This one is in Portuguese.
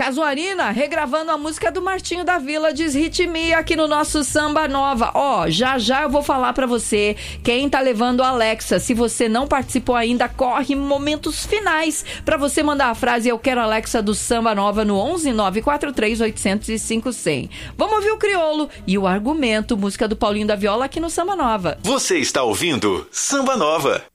Casuarina, regravando a música do Martinho da Vila, diz Ritmia aqui no nosso Samba Nova. Já eu vou falar pra você quem tá levando a Alexa. Se você não participou ainda, corre momentos finais pra você mandar a frase "Eu quero Alexa" do Samba Nova no 11 943 805 100. Vamos ouvir o Criolo e o Argumento, música do Paulinho da Viola aqui no Samba Nova. Você está ouvindo Samba Nova.